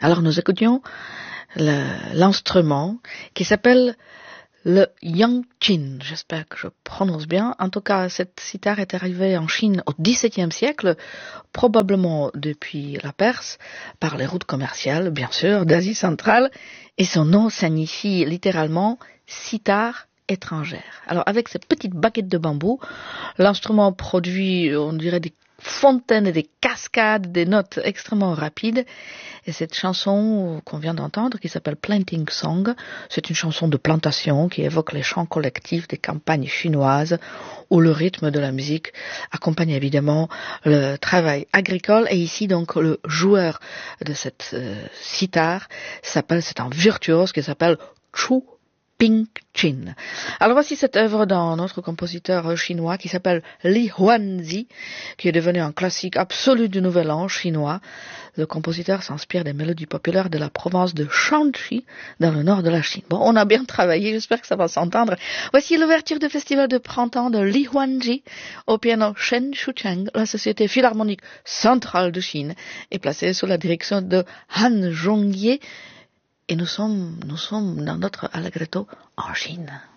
Alors nous écoutions l'instrument qui s'appelle le yangqin. J'espère que je prononce bien. En tout cas, cette sitar est arrivée en Chine au XVIIe siècle, probablement depuis la Perse, par les routes commerciales, bien sûr, d'Asie centrale, et son nom signifie littéralement sitar étrangère. Alors avec cette petite baguette de bambou, l'instrument produit, on dirait, des fontaines et des cascades, des notes extrêmement rapides. Et cette chanson qu'on vient d'entendre, qui s'appelle Planting Song, c'est une chanson de plantation qui évoque les chants collectifs des campagnes chinoises où le rythme de la musique accompagne évidemment le travail agricole. Et ici donc le joueur de cette sitar c'est un virtuose qui s'appelle Chu Ping-chin. Alors voici cette œuvre d'un autre compositeur chinois qui s'appelle Li Huanzi, qui est devenu un classique absolu du nouvel an chinois. Le compositeur s'inspire des mélodies populaires de la province de Shanxi, dans le nord de la Chine. Bon, on a bien travaillé, j'espère que ça va s'entendre. Voici l'ouverture du festival de printemps de Li Huanzi au piano Shen Shucheng. La Société Philharmonique Centrale de Chine est placée sous la direction de Han Zhongye. Et nous sommes dans notre Allegretto en Chine.